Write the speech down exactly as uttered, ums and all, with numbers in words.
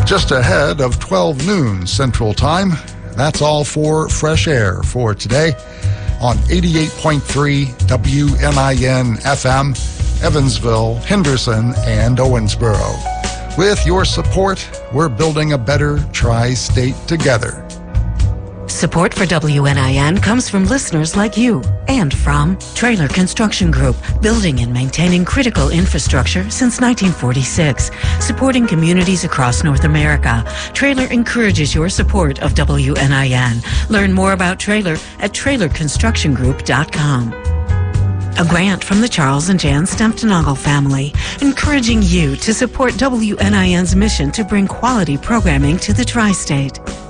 Just ahead of twelve noon Central Time. That's all for Fresh Air for today on eighty-eight point three W N I N F M, Evansville, Henderson, and Owensboro. With your support, we're building a better tri-state together. Support for W N I N comes from listeners like you and from Trailer Construction Group, building and maintaining critical infrastructure since nineteen forty-six, supporting communities across North America. Trailer encourages your support of W N I N. Learn more about Trailer at trailer construction group dot com. A grant from the Charles and Jan Stemptenagel family, encouraging you to support W N I N's mission to bring quality programming to the tri-state.